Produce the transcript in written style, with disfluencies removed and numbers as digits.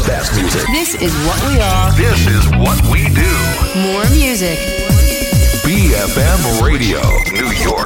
best music. This is what we are. This is what we do. More music. BFM Radio, New York.